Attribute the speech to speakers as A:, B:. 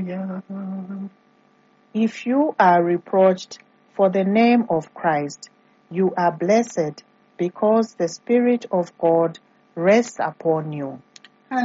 A: If you are reproached for the name of Christ, you are blessed because the Spirit of God rests upon you.